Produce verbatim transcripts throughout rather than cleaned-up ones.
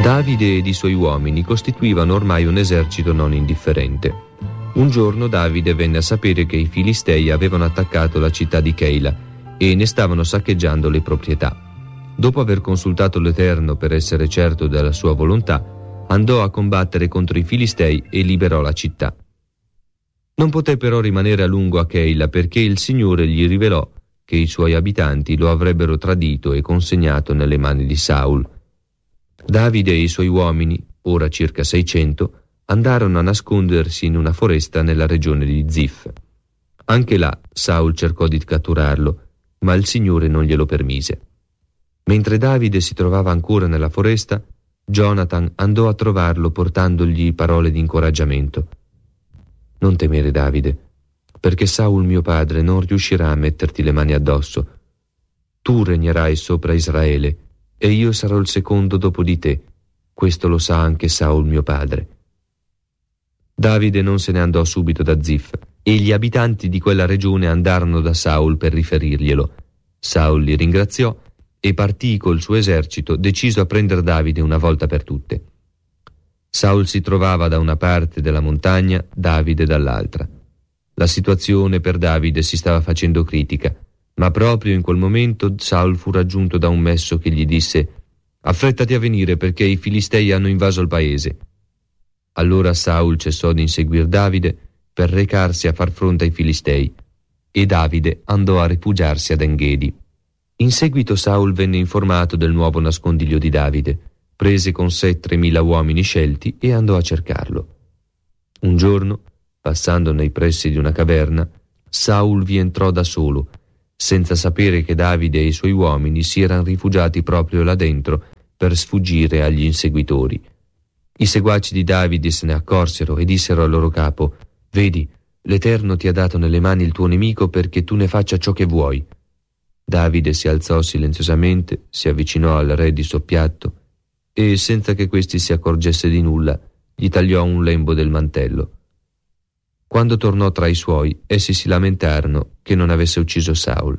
Davide ed i suoi uomini costituivano ormai un esercito non indifferente. Un giorno Davide venne a sapere che i Filistei avevano attaccato la città di Keila e ne stavano saccheggiando le proprietà. Dopo aver consultato l'Eterno per essere certo della sua volontà, andò a combattere contro i Filistei e liberò la città. Non poté però rimanere a lungo a Keila, perché il Signore gli rivelò che i suoi abitanti lo avrebbero tradito e consegnato nelle mani di Saul. Davide e i suoi uomini, ora circa seicento, andarono a nascondersi in una foresta nella regione di Zif. Anche là Saul cercò di catturarlo, ma il Signore non glielo permise. Mentre Davide si trovava ancora nella foresta, Jonathan andò a trovarlo portandogli parole di incoraggiamento. «Non temere, Davide, perché Saul mio padre non riuscirà a metterti le mani addosso. Tu regnerai sopra Israele e io sarò il secondo dopo di te. Questo lo sa anche Saul mio padre». Davide non se ne andò subito da Zif, e gli abitanti di quella regione andarono da Saul per riferirglielo. Saul li ringraziò e partì col suo esercito, deciso a prendere Davide una volta per tutte. Saul si trovava da una parte della montagna, Davide dall'altra. La situazione per Davide si stava facendo critica, ma proprio in quel momento Saul fu raggiunto da un messo che gli disse: «Affrettati a venire, perché i Filistei hanno invaso il paese». Allora Saul cessò di inseguir Davide per recarsi a far fronte ai Filistei, e Davide andò a rifugiarsi ad Engedi. In seguito Saul venne informato del nuovo nascondiglio di Davide, prese con sé tremila uomini scelti e andò a cercarlo. Un giorno, passando nei pressi di una caverna, Saul vi entrò da solo, senza sapere che Davide e i suoi uomini si erano rifugiati proprio là dentro per sfuggire agli inseguitori. I seguaci di Davide se ne accorsero e dissero al loro capo: «Vedi, l'Eterno ti ha dato nelle mani il tuo nemico perché tu ne faccia ciò che vuoi». Davide si alzò silenziosamente, si avvicinò al re di soppiatto e, senza che questi si accorgesse di nulla, gli tagliò un lembo del mantello. Quando tornò tra i suoi, essi si lamentarono che non avesse ucciso Saul.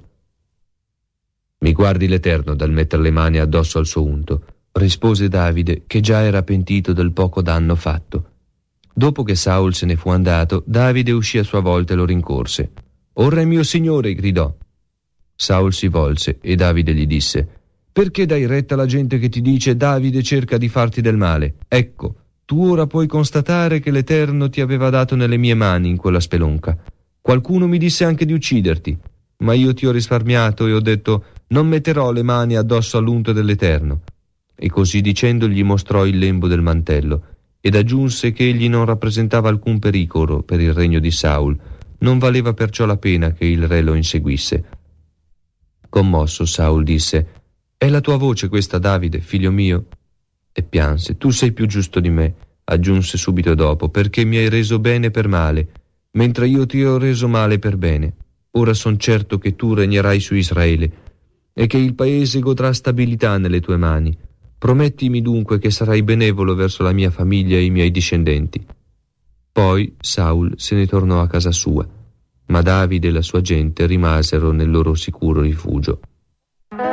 «Mi guardi l'Eterno dal mettere le mani addosso al suo unto», rispose Davide, che già era pentito del poco danno fatto. Dopo che Saul se ne fu andato, Davide uscì a sua volta e lo rincorse. «O re mio signore!» gridò. Saul si volse e Davide gli disse: «Perché dai retta alla gente che ti dice Davide cerca di farti del male? Ecco, tu ora puoi constatare che l'Eterno ti aveva dato nelle mie mani in quella spelonca. Qualcuno mi disse anche di ucciderti, ma io ti ho risparmiato e ho detto: non metterò le mani addosso all'unto dell'Eterno». E così dicendo gli mostrò il lembo del mantello ed aggiunse che egli non rappresentava alcun pericolo per il regno di Saul, non valeva perciò la pena che il re lo inseguisse. Commosso, Saul disse: «È la tua voce questa, Davide, figlio mio?» E pianse. «Tu sei più giusto di me», aggiunse subito dopo, «perché mi hai reso bene per male, mentre io ti ho reso male per bene. Ora son certo che tu regnerai su Israele e che il paese godrà stabilità nelle tue mani. Promettimi dunque che sarai benevolo verso la mia famiglia e i miei discendenti». Poi Saul se ne tornò a casa sua, ma Davide e la sua gente rimasero nel loro sicuro rifugio.